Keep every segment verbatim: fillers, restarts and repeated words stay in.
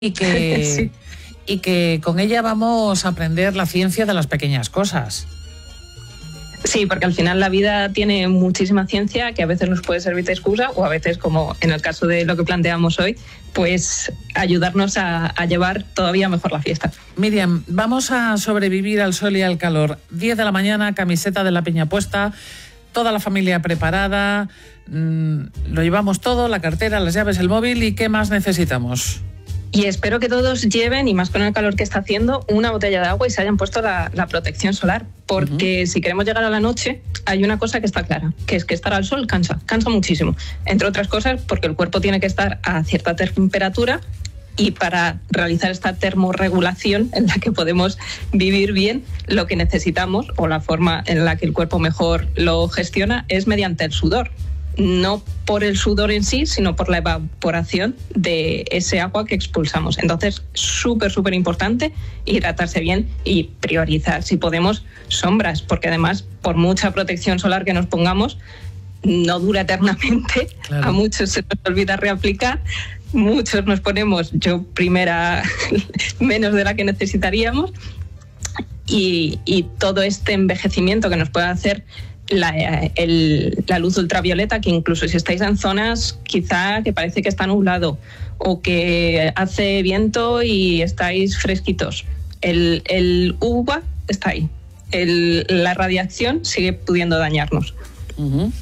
y que, sí. y que con ella vamos a aprender la ciencia de las pequeñas cosas. Sí, porque al final la vida tiene muchísima ciencia que a veces nos puede servir de excusa o a veces, como en el caso de lo que planteamos hoy, pues ayudarnos a, a llevar todavía mejor la fiesta. Miriam, vamos a sobrevivir al sol y al calor. diez de la mañana, camiseta de la Peña puesta, toda la familia preparada, mmm, lo llevamos todo, la cartera, las llaves, el móvil, ¿y qué más necesitamos? Y espero que todos lleven, y más con el calor que está haciendo, una botella de agua y se hayan puesto la, la protección solar. Porque uh-huh. si queremos llegar a la noche, hay una cosa que está clara, que es que estar al sol cansa, cansa muchísimo. Entre otras cosas, porque el cuerpo tiene que estar a cierta temperatura y para realizar esta termorregulación en la que podemos vivir bien, lo que necesitamos, o la forma en la que el cuerpo mejor lo gestiona, es mediante el sudor. No por el sudor en sí, sino por la evaporación de ese agua que expulsamos. Entonces, súper, súper importante hidratarse bien y priorizar, si podemos, sombras, porque además, por mucha protección solar que nos pongamos, no dura eternamente. Claro. A muchos se nos olvida reaplicar, muchos nos ponemos, yo primera, menos de la que necesitaríamos, y, y todo este envejecimiento que nos puede hacer La, el, la luz ultravioleta, que incluso si estáis en zonas quizá que parece que está nublado o que hace viento y estáis fresquitos, el, el U V A está ahí, el, la radiación sigue pudiendo dañarnos. Uh-huh.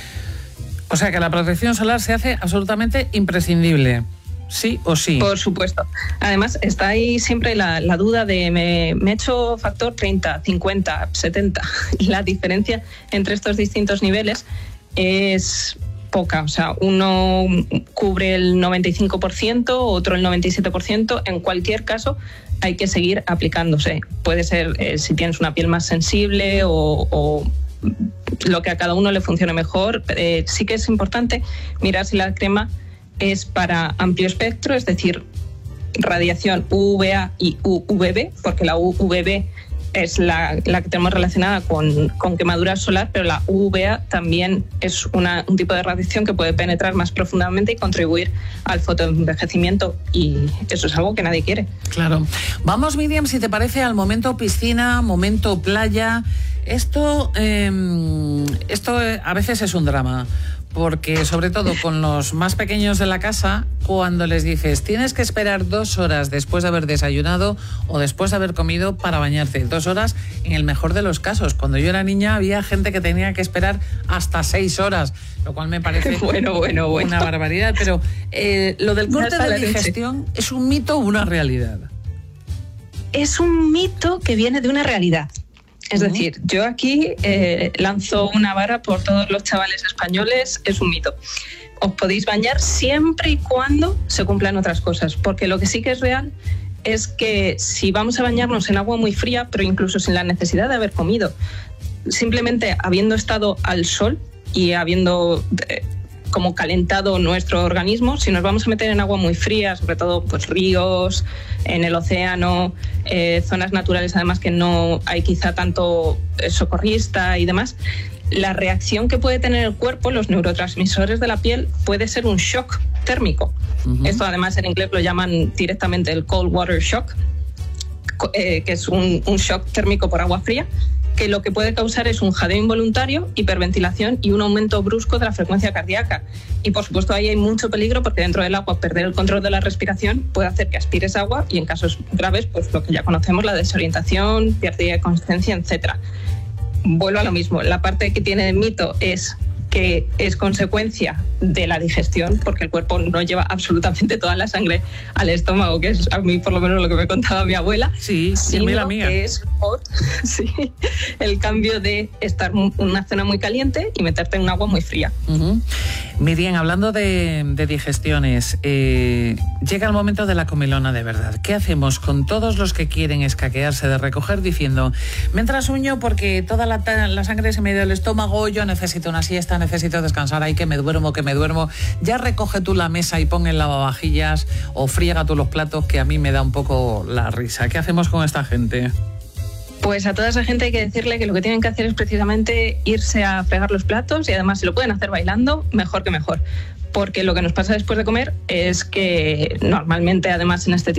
O sea que la protección solar se hace absolutamente imprescindible. ¿Sí o sí? Por supuesto. Además, está ahí siempre la, la duda de me, me he hecho factor treinta, cincuenta, setenta. La diferencia entre estos distintos niveles es poca. O sea, uno cubre el noventa y cinco por ciento, otro el noventa y siete por ciento. En cualquier caso, hay que seguir aplicándose. Puede ser eh, si tienes una piel más sensible o, o lo que a cada uno le funcione mejor. Eh, sí que es importante mirar si la crema es para amplio espectro, es decir, radiación U V A y U V B, porque la U V B es la, la que tenemos relacionada con, con quemadura solar, pero la U V A también es una, un tipo de radiación que puede penetrar más profundamente y contribuir al fotoenvejecimiento, y eso es algo que nadie quiere. Claro. Vamos, Miriam, si te parece, al momento piscina, momento playa. Esto, eh, esto a veces es un drama, porque sobre todo con los más pequeños de la casa, cuando les dices tienes que esperar dos horas después de haber desayunado o después de haber comido para bañarte, dos horas en el mejor de los casos. Cuando yo era niña había gente que tenía que esperar hasta seis horas, lo cual me parece bueno, bueno, bueno. una barbaridad. Pero eh, lo del corte de digestión, ¿es un mito o una realidad? Es un mito que viene de una realidad. Es uh-huh. decir, yo aquí eh, lanzo una vara por todos los chavales españoles, es un mito. Os podéis bañar siempre y cuando se cumplan otras cosas, porque lo que sí que es real es que si vamos a bañarnos en agua muy fría, pero incluso sin la necesidad de haber comido, simplemente habiendo estado al sol y habiendo eh, como calentado nuestro organismo, si nos vamos a meter en agua muy fría, sobre todo pues ríos, en el océano, eh, zonas naturales además que no hay quizá tanto socorrista y demás, la reacción que puede tener el cuerpo, los neurotransmisores de la piel, puede ser un shock térmico. Uh-huh. Esto además en inglés lo llaman directamente el cold water shock, eh, que es un, un shock térmico por agua fría, que lo que puede causar es un jadeo involuntario, hiperventilación y un aumento brusco de la frecuencia cardíaca. Y por supuesto ahí hay mucho peligro, porque dentro del agua perder el control de la respiración puede hacer que aspires agua y en casos graves, pues lo que ya conocemos, la desorientación, pérdida de conciencia, etcétera. Vuelvo a lo mismo, la parte que tiene de mito es que es consecuencia de la digestión, porque el cuerpo no lleva absolutamente toda la sangre al estómago, que es a mí por lo menos lo que me contaba mi abuela. Sí, sino la mía. Que es por, sí, el cambio de estar en una zona muy caliente y meterte en un agua muy fría. Uh-huh. Miriam, hablando de, de digestiones, eh, llega el momento de la comilona de verdad. ¿Qué hacemos con todos los que quieren escaquearse de recoger diciendo me entra sueño porque toda la, la sangre se me ha ido al estómago, yo necesito una siesta, necesito descansar, ay, que me duermo, que me duermo? Ya recoge tú la mesa y pon el lavavajillas o friega tú los platos, que a mí me da un poco la risa. ¿Qué hacemos con esta gente? Pues a toda esa gente hay que decirle que lo que tienen que hacer es precisamente irse a fregar los platos, y además si lo pueden hacer bailando, mejor que mejor. Porque lo que nos pasa después de comer es que normalmente, además en este tipo